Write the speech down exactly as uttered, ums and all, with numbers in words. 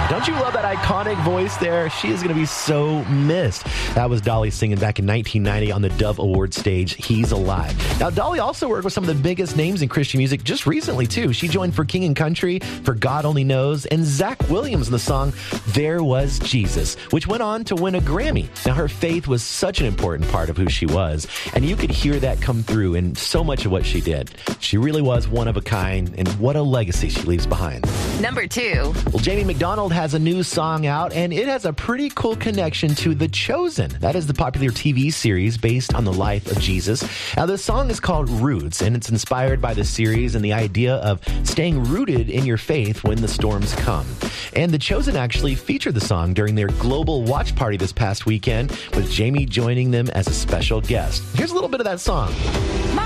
Don't you love that iconic voice there? She is going to be so missed. That was Dolly singing back in nineteen ninety on the Dove Award stage, He's Alive. Now, Dolly also worked with some of the biggest names in Christian music just recently, too. She joined For King and Country, For God Only Knows, and Zach Williams in the song There Was Jesus, which went on to win a Grammy. Now, her faith was such an important part of who she was, and you could hear that come through in so much of what she did. She really was one of a kind, and what a legacy she leaves behind. Number two. Well, Jamie McDonald has a new song out, and it has a pretty cool connection to The Chosen. That is the popular T V series based on the life of Jesus. Now, the song is called Roots, and it's inspired by the series and the idea of staying rooted in your faith when the storms come. And The Chosen actually featured the song during their global watch party this past weekend, with Jamie joining them as a special guest. Here's a little bit of that song.